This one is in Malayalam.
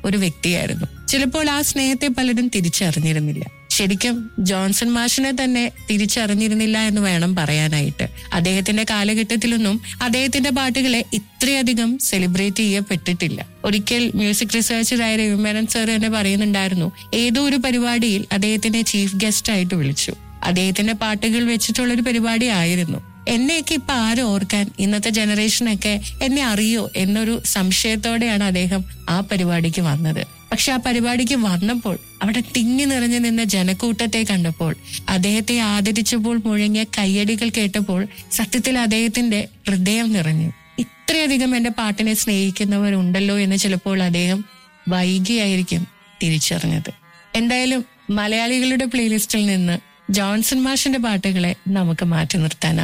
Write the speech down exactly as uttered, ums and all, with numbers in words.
ഒരു വ്യക്തിയായിരുന്നു. ചിലപ്പോൾ ആ സ്നേഹത്തെ പലരും തിരിച്ചറിഞ്ഞിരുന്നില്ല. ശരിക്കും ജോൺസൺ മാഷിനെ തന്നെ തിരിച്ചറിഞ്ഞിരുന്നില്ല എന്ന് വേണം പറയാനായിട്ട്. അദ്ദേഹത്തിന്റെ കാലഘട്ടത്തിലൊന്നും അദ്ദേഹത്തിന്റെ പാട്ടുകളെ ഇത്രയധികം സെലിബ്രേറ്റ് ചെയ്യപ്പെട്ടിട്ടില്ല. ഒരിക്കൽ മ്യൂസിക് റിസർച്ചറായ രവിമേനൻ സാർ തന്നെ പറയുന്നുണ്ടായിരുന്നു, ഏതോ ഒരു പരിപാടിയിൽ അദ്ദേഹത്തിനെ ചീഫ് ഗസ്റ്റ് ആയിട്ട് വിളിച്ചു. അദ്ദേഹത്തിന്റെ പാട്ടുകൾ വെച്ചിട്ടുള്ള ഒരു പരിപാടി ആയിരുന്നു. എന്നെയൊക്കെ ഇപ്പൊ ആരും ഓർക്കാൻ, ഇന്നത്തെ ജനറേഷനൊക്കെ എന്നെ അറിയോ എന്നൊരു സംശയത്തോടെയാണ് അദ്ദേഹം ആ പരിപാടിക്ക് വന്നത്. പക്ഷെ ആ പരിപാടിക്ക് വന്നപ്പോൾ അവിടെ തിങ്ങി നിറഞ്ഞു നിന്ന ജനക്കൂട്ടത്തെ കണ്ടപ്പോൾ, അദ്ദേഹത്തെ ആദരിച്ചപ്പോൾ മുഴങ്ങിയ കയ്യടികൾ കേട്ടപ്പോൾ സത്യത്തിൽ അദ്ദേഹത്തിന്റെ ഹൃദയം നിറഞ്ഞു. ഇത്രയധികം എന്റെ പാട്ടിനെ സ്നേഹിക്കുന്നവരുണ്ടല്ലോ എന്ന് ചിലപ്പോൾ അദ്ദേഹം വൈകിയായിരിക്കും തിരിച്ചറിഞ്ഞത്. എന്തായാലും മലയാളികളുടെ പ്ലേലിസ്റ്റിൽ നിന്ന് ജോൺസൺ മാഷിന്റെ പാട്ടുകളെ നമുക്ക് മാറ്റി നിർത്താനാവും.